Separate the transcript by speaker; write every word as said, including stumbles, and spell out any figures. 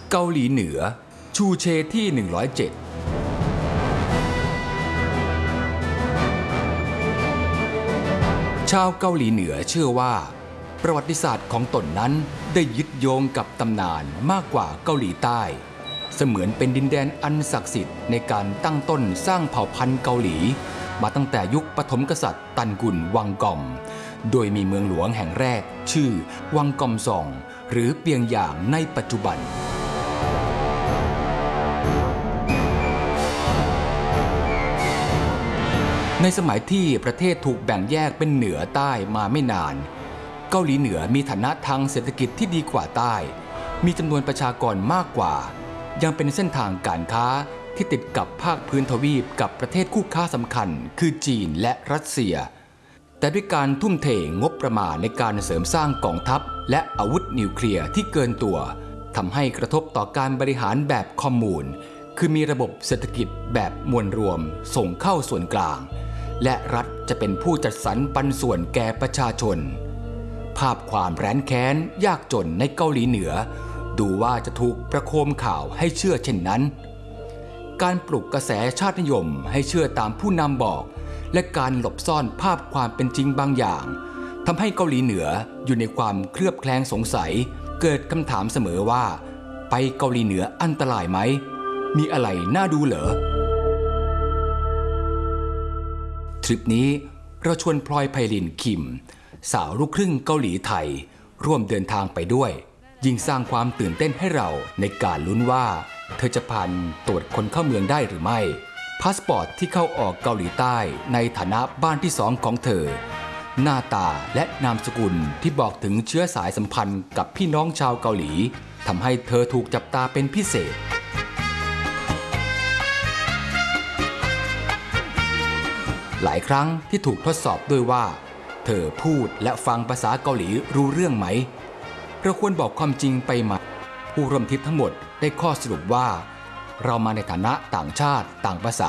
Speaker 1: เกาหลีเหนือชูเชที่หนึ่งร้อยเจ็ดชาวเกาหลีเหนือเชื่อว่าประวัติศาสตร์ของตนนั้นได้ยึดโยงกับตำนานมากกว่าเกาหลีใต้เสมือนเป็นดินแดนอันศักดิ์สิทธิ์ในการตั้งต้นสร้างเผ่าพันธุ์เกาหลีมาตั้งแต่ยุคปฐมกษัตริย์ตันกุนวังกอมโดยมีเมืองหลวงแห่งแรกชื่อวังกอมซองหรือเปียงหยางในปัจจุบันในสมัยที่ประเทศถูกแบ่งแยกเป็นเหนือใต้มาไม่นานเกาหลีเหนือมีฐานะทางเศรษฐกิจที่ดีกว่าใต้มีจำนวนประชากรมากกว่ายังเป็นเส้นทางการค้าที่ติดกับภาคพื้นทวีปกับประเทศคู่ค้าสำคัญคือจีนและรัสเซียแต่ด้วยการทุ่มเทงบประมาณในการเสริมสร้างกองทัพและอาวุธนิวเคลียร์ที่เกินตัวทำให้กระทบต่อการบริหารแบบคอมมูนคือมีระบบเศรษฐกิจแบบมวลรวมส่งเข้าส่วนกลางและรัฐจะเป็นผู้จัดสรรปันส่วนแก่ประชาชนภาพความแร้นแค้นยากจนในเกาหลีเหนือดูว่าจะถูกประโคมข่าวให้เชื่อเช่นนั้นการปลุกกระแสชาตินิยมให้เชื่อตามผู้นำบอกและการหลบซ่อนภาพความเป็นจริงบางอย่างทำให้เกาหลีเหนืออยู่ในความเคลือบแคลงสงสัยเกิดคำถามเสมอว่าไปเกาหลีเหนืออันตรายไหมมีอะไรน่าดูเหรอทริปนี้เราชวนพลอยไพลินคิมสาวลูกครึ่งเกาหลีไทยร่วมเดินทางไปด้วยยิ่งสร้างความตื่นเต้นให้เราในการลุ้นว่าเธอจะผ่านตรวจคนเข้าเมืองได้หรือไม่พาสปอร์ตที่เข้าออกเกาหลีใต้ในฐานะบ้านที่สองของเธอหน้าตาและนามสกุลที่บอกถึงเชื้อสายสัมพันธ์กับพี่น้องชาวเกาหลีทำให้เธอถูกจับตาเป็นพิเศษหลายครั้งที่ถูกทดสอบด้วยว่าเธอพูดและฟังภาษาเกาหลีรู้เรื่องไหมเราควรบอกความจริงไปไหมผู้ร่วมทริปทั้งหมดได้ข้อสรุปว่าเรามาในฐานะต่างชาติต่างภาษา